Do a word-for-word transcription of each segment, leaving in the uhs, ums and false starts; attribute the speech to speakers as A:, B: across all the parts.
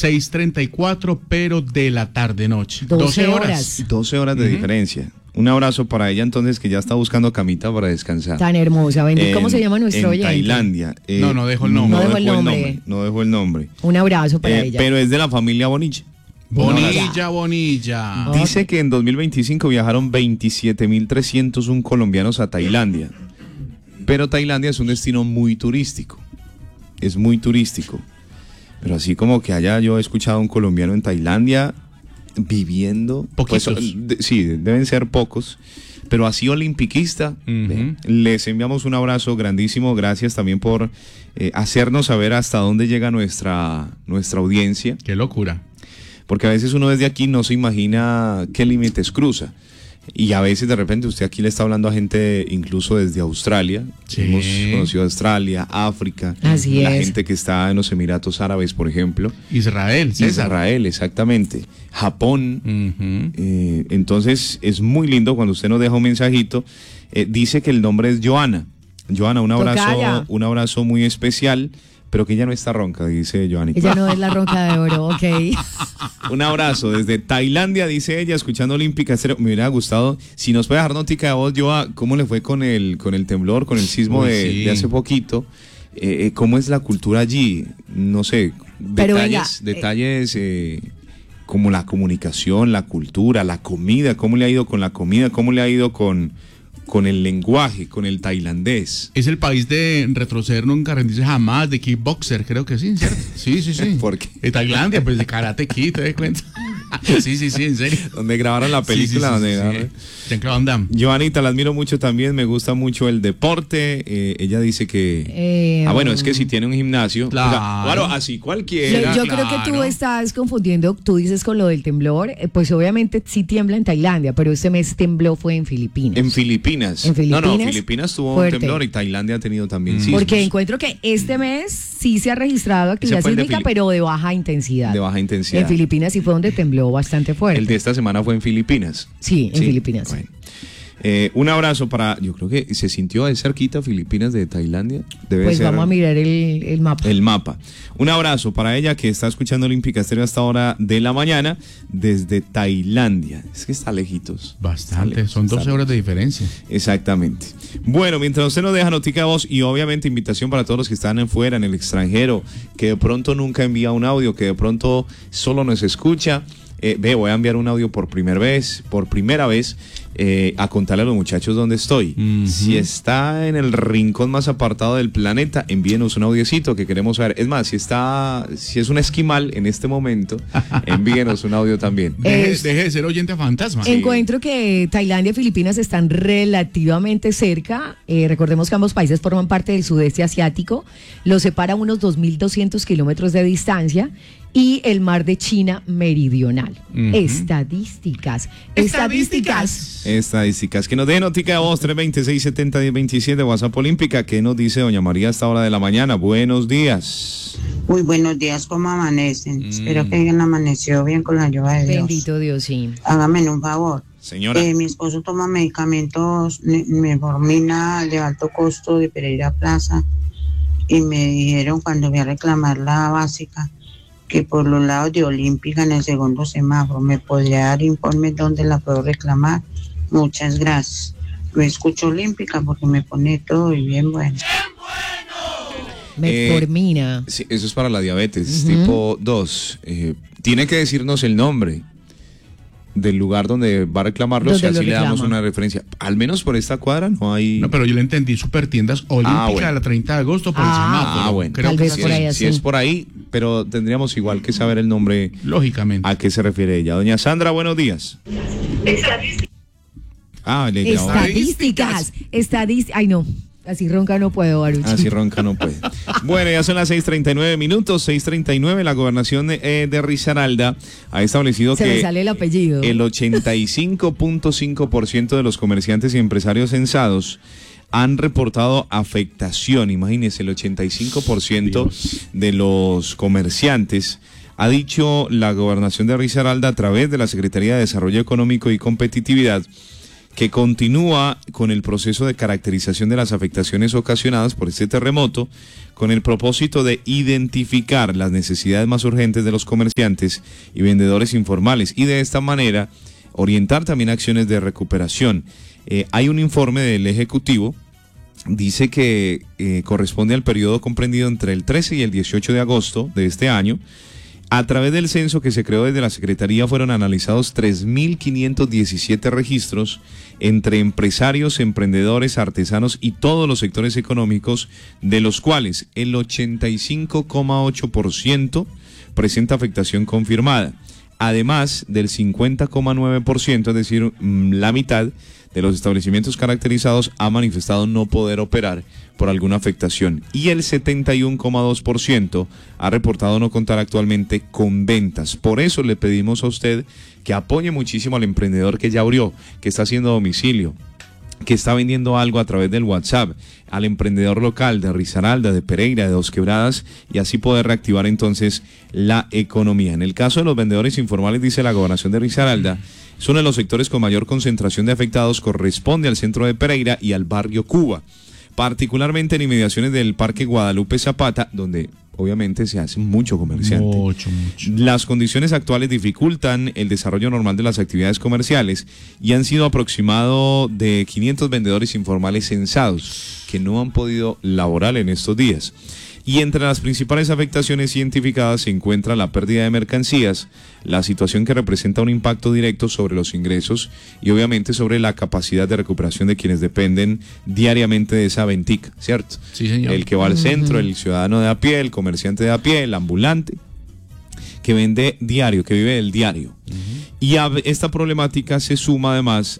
A: seis treinta y cuatro, pero de la tarde-noche.
B: doce horas.
C: doce horas de uh-huh. diferencia. Un abrazo para ella entonces, que ya está buscando camita para descansar.
B: Tan hermosa. Bendy, ¿cómo se llama nuestro oyente?
C: En Tailandia.
A: Eh, no, no dejo el nombre.
B: No,
C: no
B: dejó el nombre.
C: nombre. No dejó el nombre.
B: Un abrazo para eh, ella.
C: Pero es de la familia Bonilla.
A: Bonilla, Bonilla.
C: Dice okay. que en dos mil veinticinco viajaron veintisiete mil trescientos uno colombianos a Tailandia. Pero Tailandia es un destino muy turístico. Es muy turístico. Pero así como que haya yo escuchado a un colombiano en Tailandia viviendo.
A: Poquitos.
C: Pues, de, sí, deben ser pocos. Pero así olimpiquista, uh-huh. les enviamos un abrazo grandísimo. Gracias también por eh, hacernos saber hasta dónde llega nuestra, nuestra audiencia.
A: Qué locura.
C: Porque a veces uno desde aquí no se imagina qué límites cruza. Y a veces de repente usted aquí le está hablando a gente incluso desde Australia.
A: Sí.
C: Hemos conocido Australia, África.
B: Así
C: la
B: es.
C: gente que está en los Emiratos Árabes, por ejemplo.
A: Israel. César.
C: Israel, exactamente. Japón.
A: Uh-huh.
C: Eh, entonces es muy lindo cuando usted nos deja un mensajito. Eh, dice que el nombre es Joana. Joana, un abrazo,
B: Tocaya.
C: un abrazo muy especial. Pero que ella no está ronca, dice Joanita.
B: Ella no es la ronca de oro, ok.
C: Un abrazo desde Tailandia, dice ella, escuchando Olímpica Estéreo. Me hubiera gustado, si nos puede dejar notica de voz, Joa, ¿cómo le fue con el, con el temblor, con el sismo
A: Uy,
C: de,
A: sí.
C: de hace poquito? Eh, ¿Cómo es la cultura allí? No sé,
B: Pero
C: detalles,
B: venga,
C: detalles eh, como la comunicación, la cultura, la comida. ¿Cómo le ha ido con la comida? ¿Cómo le ha ido con... con el lenguaje, con el tailandés?
A: Es el país de retroceder nunca rendirse jamás, de kickboxer, creo que sí, ¿cierto? Sí, sí, sí.
C: ¿Por qué?
A: De Tailandia, pues de Karate Kid, ¿te das cuenta? Sí, sí, sí, en serio.
C: Donde grabaron la película.
A: Sí, sí, sí,
C: donde
A: sí,
C: grabaron...
A: sí. Jean-Claude Van Damme.
C: Joanita, la admiro mucho también, me gusta mucho el deporte. Eh, ella dice que...
B: Eh,
C: ah, bueno, es que si tiene un gimnasio...
A: Claro.
C: O sea, claro, así cualquiera.
B: Yo, yo
A: claro.
B: creo que tú estás confundiendo, tú dices con lo del temblor, eh, pues obviamente sí tiembla en Tailandia, pero este mes tembló fue en Filipinas.
C: En Filipinas.
B: En Filipinas.
C: No, no, Filipinas tuvo
B: fuerte.
C: un temblor y Tailandia ha tenido también
A: Mm.
C: sismos.
B: Porque encuentro que este mes sí se ha registrado actividad
C: Ese fue el de
B: sísmica,
C: Fili-
B: pero de baja intensidad.
C: De baja intensidad.
B: En Filipinas sí fue donde tembló bastante fuerte.
C: El de esta semana fue en Filipinas.
B: Sí, en Filipinas.
C: Bueno. Eh, un abrazo para, yo creo que se sintió de cerquita Filipinas de Tailandia. Debe
B: Pues
C: ser
B: vamos a mirar el, el mapa.
C: el mapa. Un abrazo para ella que está escuchando Olímpica Estéreo hasta hora de la mañana desde Tailandia. Es que está lejitos.
A: Bastante,
C: Está
A: son
C: lejos,
A: doce
C: está
A: horas de diferencia.
C: Exactamente. Bueno, mientras usted nos deja notica de voz y obviamente invitación para todos los que están afuera, en el extranjero, que de pronto nunca envía un audio, que de pronto solo nos escucha. Eh, ve, voy a enviar un audio por primera vez, por primera vez, eh, a contarle a los muchachos dónde estoy.
A: Uh-huh.
C: Si está en el rincón más apartado del planeta, envíenos un audiocito que queremos saber. Es más, si está, si es un esquimal en este momento, envíenos un audio también.
A: Deje,
B: Es-
A: deje de ser oyente fantasma.
C: Sí.
B: Encuentro que Tailandia y Filipinas están relativamente cerca. Eh, recordemos que ambos países forman parte del sudeste asiático. Los separa unos dos mil doscientos kilómetros de distancia. Y el mar de China meridional.
A: Ujú.
B: Estadísticas. Estadísticas.
C: Estadísticas. Que nos dé notica de voz, tres dos seis, siete cero, uno cero dos siete, WhatsApp Olímpica. ¿Qué nos dice doña María a esta hora de la mañana? Buenos días.
D: Muy buenos días, ¿cómo amanecen?
A: Mm.
D: Espero que hayan amanecido bien con la ayuda de Dios.
B: Bendito Dios, sí.
D: Hágame un favor.
C: Señora.
D: Eh, mi esposo toma medicamentos, ne- metformina de alto costo de Pereira Plaza y me dijeron cuando voy a reclamar la básica que por los lados de Olímpica en el segundo semáforo me podría dar informes dónde la puedo reclamar. Muchas gracias. Lo escucho Olímpica porque me pone todo y bien bueno.
B: Metformina.
C: Sí, eso es para la diabetes,
B: Ujú.
C: tipo dos. Eh, tiene que decirnos el nombre del lugar donde va a reclamarlo,
B: Donde
C: si así
B: lo
C: le damos
B: reclama.
C: una referencia. Al menos por esta cuadra no hay...
A: No, pero yo le entendí Supertiendas Olímpica
C: Ah, bueno.
A: de la treinta de agosto por
B: Ah,
A: el semáforo.
C: Ah, bueno.
A: Creo
B: Tal
A: que
B: vez
C: si,
B: por
C: es,
B: ahí
C: si
B: así.
C: es por ahí, pero tendríamos igual que saber el nombre
A: lógicamente.
C: a qué se refiere ella. Doña Sandra, buenos días. Ah, le grabó.
B: Estadísticas. Estadísticas. Ay, no. Así ronca no puedo, Baruch.
C: Así ronca no puede. Bueno, ya son las seis treinta y nueve minutos, seis treinta y nueve. La gobernación de, eh, de Risaralda ha establecido
B: Se
C: que
B: me sale el apellido.
C: el ochenta y cinco punto cinco por ciento de los comerciantes y empresarios censados han reportado afectación. Imagínense, el ochenta y cinco por ciento
A: Dios.
C: de los comerciantes, ha dicho la gobernación de Risaralda a través de la Secretaría de Desarrollo Económico y Competitividad, que continúa con el proceso de caracterización de las afectaciones ocasionadas por este terremoto, con el propósito de identificar las necesidades más urgentes de los comerciantes y vendedores informales y de esta manera orientar también acciones de recuperación. Eh, hay un informe del Ejecutivo, dice que eh, corresponde al periodo comprendido entre el trece y el dieciocho de agosto de este año. A través del censo que se creó desde la Secretaría fueron analizados tres mil quinientos diecisiete registros entre empresarios, emprendedores, artesanos y todos los sectores económicos, de los cuales el ochenta y cinco coma ocho por ciento presenta afectación confirmada, además del cincuenta coma nueve por ciento, es decir, la mitad de los establecimientos caracterizados ha manifestado no poder operar por alguna afectación y el setenta y uno coma dos por ciento ha reportado no contar actualmente con ventas. Por eso le pedimos a usted que apoye muchísimo al emprendedor que ya abrió, que está haciendo domicilio, que está vendiendo algo a través del WhatsApp, al emprendedor local de Risaralda, de Pereira, de Dos Quebradas, y así poder reactivar entonces la economía. En el caso de los vendedores informales, dice la gobernación de Risaralda, es uno de los sectores con mayor concentración de afectados, corresponde al centro de Pereira y al barrio Cuba, particularmente en inmediaciones del Parque Guadalupe Zapata, donde obviamente se hace mucho comerciante.
A: Mucho, mucho.
C: Las condiciones actuales dificultan el desarrollo normal de las actividades comerciales y han sido aproximado de quinientos vendedores informales censados que no han podido laborar en estos días. Y entre las principales afectaciones identificadas se encuentra la pérdida de mercancías, la situación que representa un impacto directo sobre los ingresos y obviamente sobre la capacidad de recuperación de quienes dependen diariamente de esa ventica, ¿cierto?
A: Sí, señor.
C: El que va al centro, el ciudadano de a pie, el comerciante de a pie, el ambulante, que vende diario, que vive del diario. Uh-huh. Y a esta problemática se suma además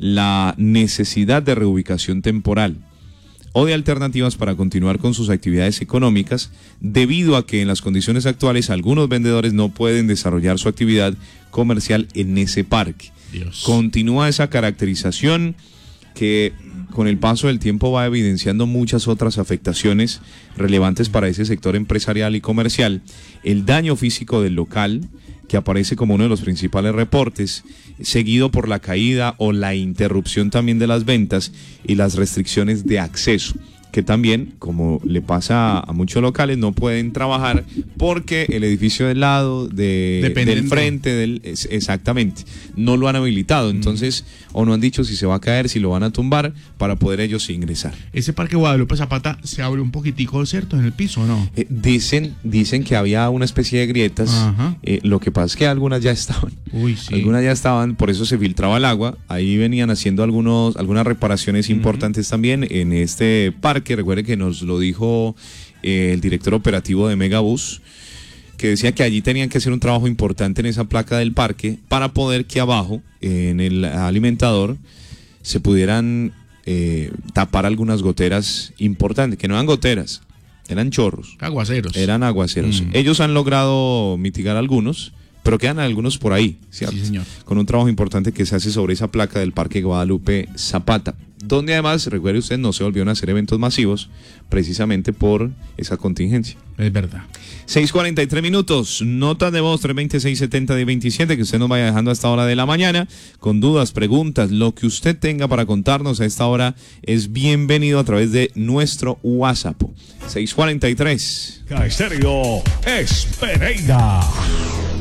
C: la necesidad de reubicación temporal o de alternativas para continuar con sus actividades económicas, debido a que en las condiciones actuales algunos vendedores no pueden desarrollar su actividad comercial en ese parque.
A: Dios.
C: Continúa esa caracterización que con el paso del tiempo va evidenciando muchas otras afectaciones relevantes para ese sector empresarial y comercial. El daño físico del local, que aparece como uno de los principales reportes, seguido por la caída o la interrupción también de las ventas y las restricciones de acceso, que también, como le pasa a muchos locales, no pueden trabajar porque el edificio del lado, de, del frente, del, es, exactamente, no lo han habilitado. Entonces, mm. o no han dicho si se va a caer, si lo van a tumbar, para poder ellos ingresar.
A: Ese Parque Guadalupe Zapata se abre un poquitico, ¿cierto? En el piso, ¿no?
C: Eh, dicen, dicen que había una especie de grietas. Eh, lo que pasa es que algunas ya estaban.
A: Uy, sí.
C: Algunas ya estaban, por eso se filtraba el agua. Ahí venían haciendo algunos, algunas reparaciones importantes uh-huh. también en este parque. Que recuerde que nos lo dijo eh, el director operativo de Megabús, que decía que allí tenían que hacer un trabajo importante en esa placa del parque para poder que abajo, eh, en el alimentador, se pudieran eh, tapar algunas goteras importantes, que no eran goteras, eran chorros.
A: Aguaceros.
C: Eran aguaceros. Mm. Ellos han logrado mitigar algunos, pero quedan algunos por ahí, ¿cierto?
A: Sí, señor.
C: Con un trabajo importante que se hace sobre esa placa del Parque Guadalupe Zapata, donde además, recuerde usted, no se volvieron a hacer eventos masivos precisamente por esa contingencia.
A: Es verdad.
C: seis cuarenta y tres minutos, nota de voz tres dos seis, siete cero, veintisiete, que usted nos vaya dejando a esta hora de la mañana, con dudas, preguntas, lo que usted tenga para contarnos a esta hora es bienvenido a través de nuestro WhatsApp. seis cuarenta y tres.
E: Estéreo es Pereira.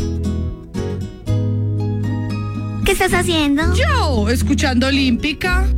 F: ¿Qué estás haciendo?
G: Yo, escuchando Olímpica.